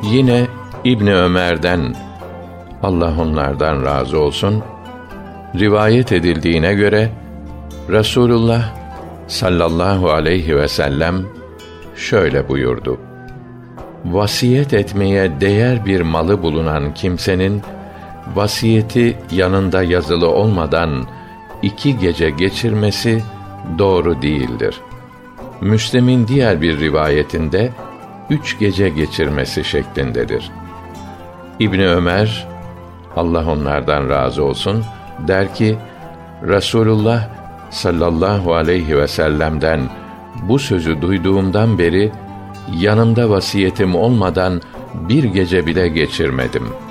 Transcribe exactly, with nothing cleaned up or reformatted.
Yine İbni Ömer'den, Allah onlardan razı olsun, rivayet edildiğine göre Resulullah sallallahu aleyhi ve sellem şöyle buyurdu: Vasiyet etmeye değer bir malı bulunan kimsenin vasiyeti yanında yazılı olmadan iki gece geçirmesi doğru değildir. Müslim'in diğer bir rivayetinde üç gece geçirmesi şeklindedir. İbni Ömer, Allah onlardan razı olsun, der ki, Resulullah sallallahu aleyhi ve sellem'den bu sözü duyduğumdan beri yanımda vasiyetim olmadan bir gece bile geçirmedim.